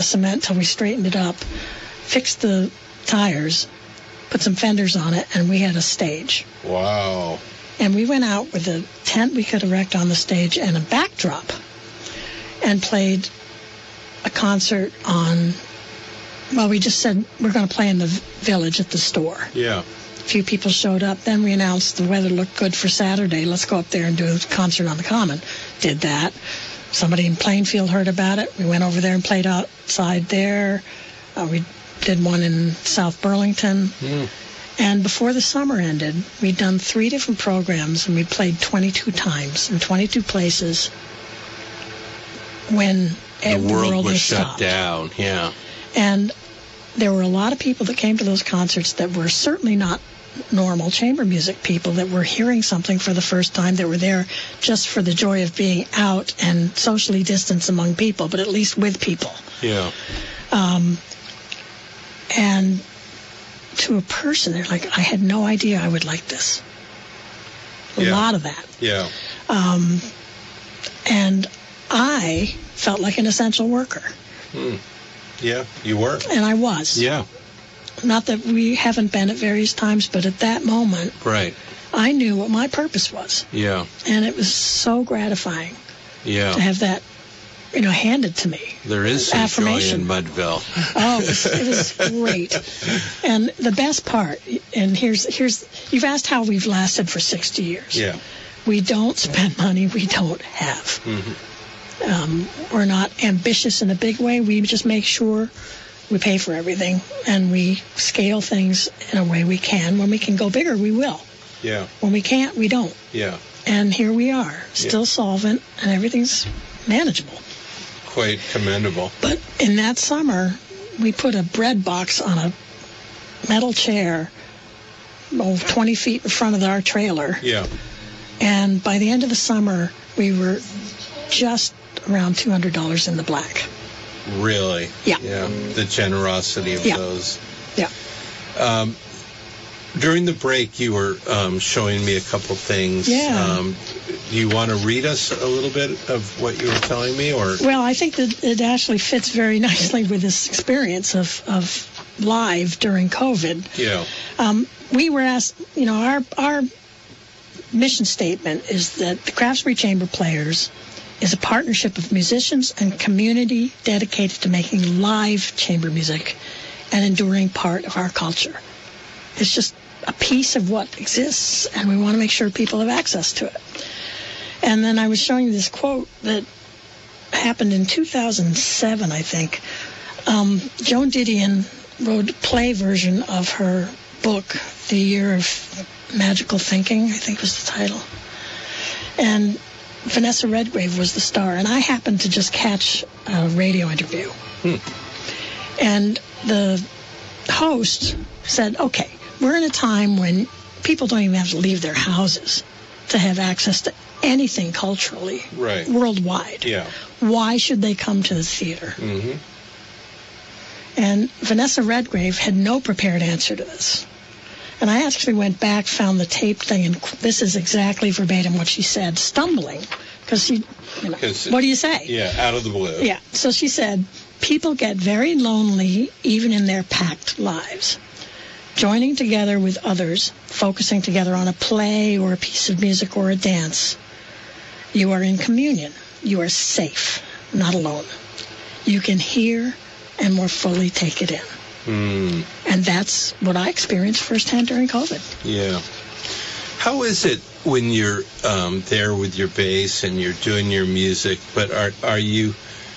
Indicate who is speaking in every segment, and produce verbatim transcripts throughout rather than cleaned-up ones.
Speaker 1: cement till we straightened it up, fixed the tires, put some fenders on it, and we had a stage.
Speaker 2: Wow.
Speaker 1: And we went out with a tent we could erect on the stage and a backdrop and played a concert on, well, we just said we're going to play in the village at the store.
Speaker 2: Yeah.
Speaker 1: A few people showed up. Then we announced the weather looked good for Saturday. Let's go up there and do a concert on the Common. Did that. Somebody in Plainfield heard about it. We went over there and played outside there. Uh, we did one in South Burlington. Mm. And before the summer ended, we'd done three different programs, and we played twenty-two times in twenty-two places when
Speaker 2: the
Speaker 1: the
Speaker 2: world,
Speaker 1: world
Speaker 2: was,
Speaker 1: was
Speaker 2: shut
Speaker 1: stopped.
Speaker 2: down. Yeah.
Speaker 1: And there were a lot of people that came to those concerts that were certainly not normal chamber music people, that were hearing something for the first time, that were there just for the joy of being out and socially distanced among people, but at least with people.
Speaker 2: Yeah.
Speaker 1: Um, and to a person, they're like, I had no idea I would like this. A
Speaker 2: Yeah.
Speaker 1: lot of that.
Speaker 2: Yeah.
Speaker 1: Um, and I felt like an essential worker.
Speaker 2: Hmm. Yeah, you were.
Speaker 1: And I was.
Speaker 2: Yeah.
Speaker 1: Not that we haven't been at various times, but at that moment,
Speaker 2: Right.
Speaker 1: I knew what my purpose was.
Speaker 2: Yeah.
Speaker 1: And it was so gratifying
Speaker 2: Yeah.
Speaker 1: to have that, you know, handed to me.
Speaker 2: There is some
Speaker 1: affirmation.
Speaker 2: joy in Mudville.
Speaker 1: Oh, it was, it was great. And the best part, and here's, here's, you've asked how we've lasted for sixty years.
Speaker 2: Yeah.
Speaker 1: We don't spend money we don't have.
Speaker 2: Mm-hmm.
Speaker 1: Um, we're not ambitious in a big way. We just make sure we pay for everything, and we scale things in a way we can. When we can go bigger, we will.
Speaker 2: Yeah.
Speaker 1: When we can't, we don't.
Speaker 2: Yeah.
Speaker 1: And here we are, still
Speaker 2: Yeah.
Speaker 1: solvent, and everything's manageable.
Speaker 2: Quite commendable.
Speaker 1: But in that summer, we put a bread box on a metal chair, oh, twenty feet in front of our trailer.
Speaker 2: Yeah.
Speaker 1: And by the end of the summer, we were just around two hundred dollars in the black.
Speaker 2: Really?
Speaker 1: Yeah.
Speaker 2: Yeah. The generosity of
Speaker 1: Yeah.
Speaker 2: those.
Speaker 1: Yeah.
Speaker 2: Um, during the break, you were um, showing me a couple things.
Speaker 1: Yeah.
Speaker 2: Um, do you want to read us a little bit of what you were telling me, or?
Speaker 1: Well, I think that it actually fits very nicely with this experience of, of live during COVID.
Speaker 2: Yeah.
Speaker 1: Um, we were asked, you know, our our mission statement is that the Craftsbury Chamber Players is a partnership of musicians and community dedicated to making live chamber music an enduring part of our culture. It's just a piece of what exists, and we want to make sure people have access to it. And then I was showing you this quote that happened in two thousand seven, I think. Um, Joan Didion wrote a play version of her book, The Year of Magical Thinking, I think was the title. And Vanessa Redgrave was the star, and I happened to just catch a radio interview.
Speaker 2: Hmm.
Speaker 1: And the host said, okay, we're in a time when people don't even have to leave their houses to have access to anything culturally,
Speaker 2: Right.
Speaker 1: worldwide.
Speaker 2: Yeah.
Speaker 1: Why should they come to the theater?
Speaker 2: Mm-hmm.
Speaker 1: And Vanessa Redgrave had no prepared answer to this. And I actually went back, found the tape thing, and this is exactly verbatim what she said, stumbling, because she, you know, what do you say?
Speaker 2: Yeah, out of the blue.
Speaker 1: Yeah, so she said, people get very lonely even in their packed lives. Joining together with others, focusing together on a play or a piece of music or a dance, you are in communion. You are safe, not alone. You can hear and more fully take it in.
Speaker 2: Mm.
Speaker 1: And that's what I experienced firsthand during COVID.
Speaker 2: Yeah. How is it when you're um, there with your bass and you're doing your music, but are are you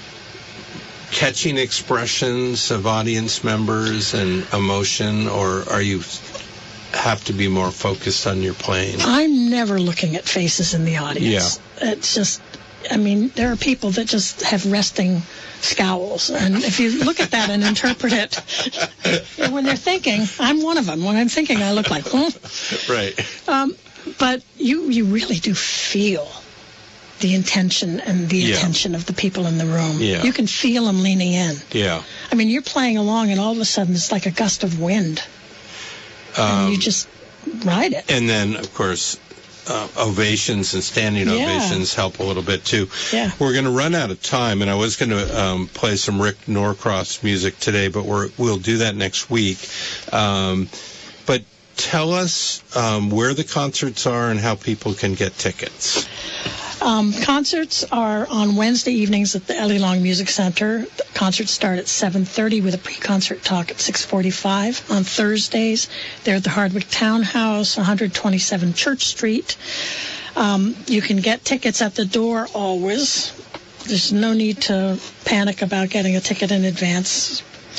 Speaker 2: catching expressions of audience members and emotion, or are you have to be more focused on your playing?
Speaker 1: I'm never looking at faces in the audience.
Speaker 2: Yeah.
Speaker 1: It's just, I mean, there are people that just have resting scowls. And if you look at that and interpret it, when they're thinking, I'm one of them. When I'm thinking, I look like, hmm.
Speaker 2: Right.
Speaker 1: Um, but you, you really do feel the intention and the
Speaker 2: Yeah.
Speaker 1: attention of the people in the room.
Speaker 2: Yeah.
Speaker 1: You can feel them leaning in.
Speaker 2: Yeah.
Speaker 1: I mean, you're playing along, and all of a sudden, it's like a gust of wind.
Speaker 2: Um,
Speaker 1: and you just ride it.
Speaker 2: And then, of course, uh, ovations and standing
Speaker 1: Yeah.
Speaker 2: ovations help a little bit too.
Speaker 1: Yeah.
Speaker 2: We're going to run out of time, and I was going to um, play some Rick Norcross music today, but we're, we'll do that next week. Um, but tell us um, where the concerts are and how people can get tickets.
Speaker 1: Um, concerts are on Wednesday evenings at the Ellie Long Music Center. The concerts start at seven thirty with a pre-concert talk at six forty-five. On Thursdays, they're at the Hardwick Townhouse, one twenty-seven Church Street. Um, you can get tickets at the door always. There's no need to panic about getting a ticket in advance.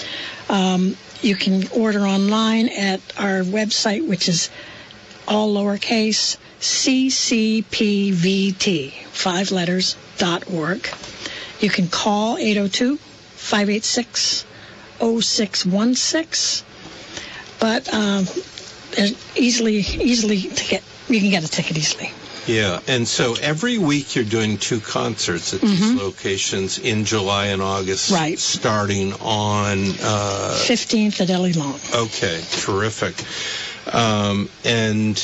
Speaker 1: Um, you can order online at our website, which is all lowercase, C C P V T, five letters, dot org. You can call eight oh two, five eight six, oh six one six. But um, easily, easily to get, you can get a ticket easily.
Speaker 2: Yeah, and so every week you're doing two concerts at these
Speaker 1: Mhm.
Speaker 2: locations in July and August,
Speaker 1: Right.
Speaker 2: starting on... Uh,
Speaker 1: fifteenth at Ellie Long.
Speaker 2: okay, terrific. Um, and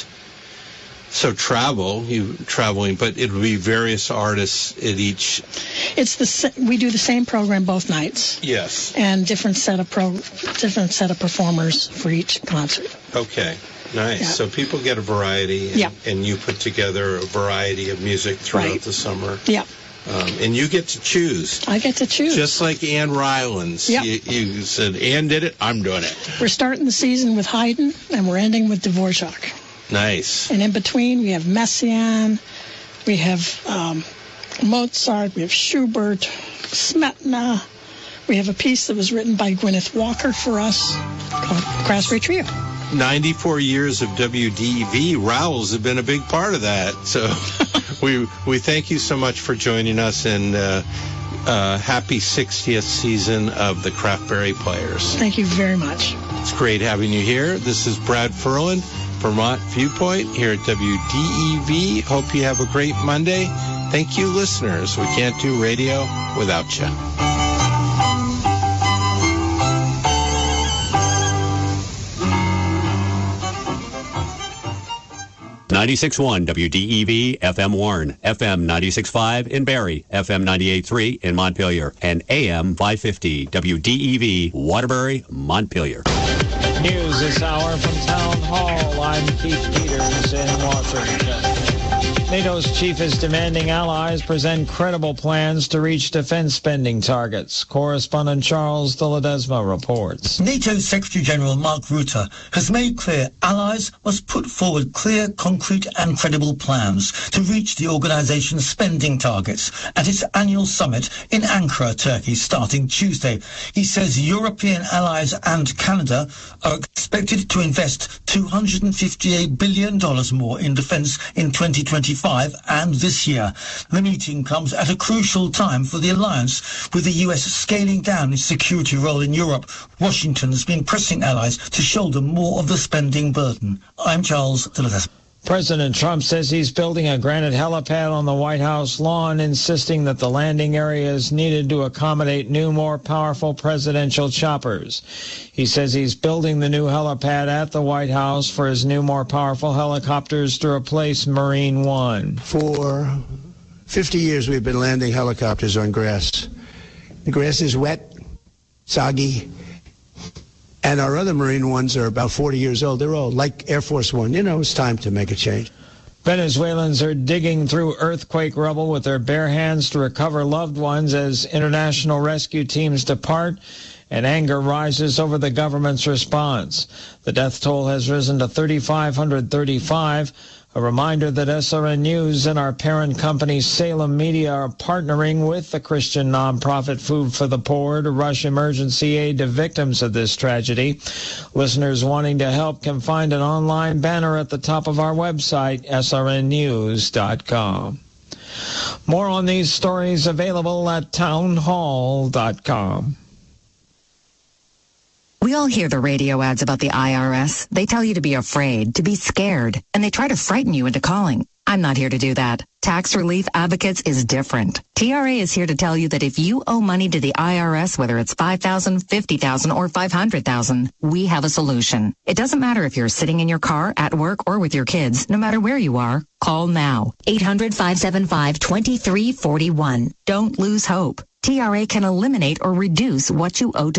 Speaker 2: so travel, you traveling, but it would be various artists at each...
Speaker 1: It's the sa- we do the same program both nights,
Speaker 2: Yes,
Speaker 1: and different set of pro different set of performers for each concert.
Speaker 2: okay, nice.
Speaker 1: Yeah.
Speaker 2: So people get a variety, and,
Speaker 1: Yeah.
Speaker 2: and you put together a variety of music throughout
Speaker 1: Right.
Speaker 2: the summer.
Speaker 1: Yeah,
Speaker 2: Um, and you get to choose.
Speaker 1: I get to choose.
Speaker 2: Just like Ann Rylands.
Speaker 1: Yep.
Speaker 2: You, you said, Ann did it, I'm doing it.
Speaker 1: We're starting the season with Haydn, and we're ending with Dvorak.
Speaker 2: Nice.
Speaker 1: And in between, we have Messiaen, we have um, Mozart, we have Schubert, Smetana. We have a piece that was written by Gwyneth Walker for us called Craftsbury Trio.
Speaker 2: ninety-four years of W D E V. Rowells have been a big part of that. So we we thank you so much for joining us, and uh, uh, happy sixtieth season of the Craftberry Players.
Speaker 1: Thank you very much.
Speaker 2: It's great having you here. This is Brad Ferland, Vermont Viewpoint, here at W D E V. Hope you have a great Monday. Thank you, listeners. We can't do radio without you.
Speaker 3: ninety-six point one W D E V F M Warren, F M ninety-six point five in Barrie, F M ninety-eight point three in Montpelier, and A M five fifty W D E V Waterbury, Montpelier.
Speaker 4: News this hour from Town Hall. I'm Keith Peters in Washington. NATO's chief is demanding allies present credible plans to reach defense spending targets. Correspondent Charles de Ledesma reports.
Speaker 5: NATO Secretary-General Mark Rutte has made clear allies must put forward clear, concrete and credible plans to reach the organization's spending targets at its annual summit in Ankara, Turkey, starting Tuesday. He says European allies and Canada are expected to invest two hundred fifty-eight billion dollars more in defense in twenty twenty-five and this year. The meeting comes at a crucial time for the alliance, with the U S scaling down its security role in Europe. Washington has been pressing allies to shoulder more of the spending burden. I'm Charles de Ledesma.
Speaker 4: President Trump says he's building a granite helipad on the White House lawn, insisting that the landing area is needed to accommodate new, more powerful presidential choppers. He says he's building the new helipad at the White House for his new, more powerful helicopters to replace Marine One.
Speaker 6: For fifty years, we've been landing helicopters on grass. The grass is wet, soggy, and our other Marine Ones are about forty years old. They're old, like Air Force One. You know, it's time to make a change.
Speaker 4: Venezuelans are digging through earthquake rubble with their bare hands to recover loved ones as international rescue teams depart, and anger rises over the government's response. The death toll has risen to three thousand five hundred thirty-five. A reminder that S R N News and our parent company Salem Media are partnering with the Christian nonprofit Food for the Poor to rush emergency aid to victims of this tragedy. Listeners wanting to help can find an online banner at the top of our website, S R N news dot com. More on these stories available at town hall dot com.
Speaker 7: We all hear the radio ads about the I R S. They tell you to be afraid, to be scared, and they try to frighten you into calling. I'm not here to do that. Tax Relief Advocates is different. T R A is here to tell you that if you owe money to the I R S, whether it's five thousand dollars, fifty thousand dollars, or five hundred thousand dollars, we have a solution. It doesn't matter if you're sitting in your car, at work, or with your kids. No matter where you are, call now. eight hundred, five seven five, two three four one. Don't lose hope. T R A can eliminate or reduce what you owe to